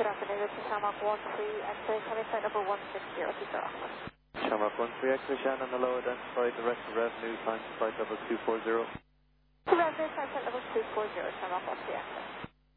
Good afternoon, this is Shamrock 13, enter coming flight number 160 to Dartmouth. Shamrock 13, extra Shannon, hello, identified the rest of revenue, time to flight level 240. Revenue, time flight level 240, Shamrock 13, extra.